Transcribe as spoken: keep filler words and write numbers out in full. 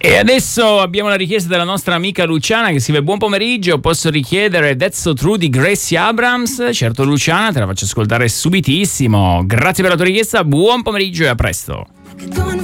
E adesso abbiamo la richiesta della nostra amica Luciana che scrive: buon pomeriggio, posso richiedere That's So True di Gracie Abrams? Certo Luciana, te la faccio ascoltare subitissimo. Grazie per la tua richiesta, buon pomeriggio e a presto.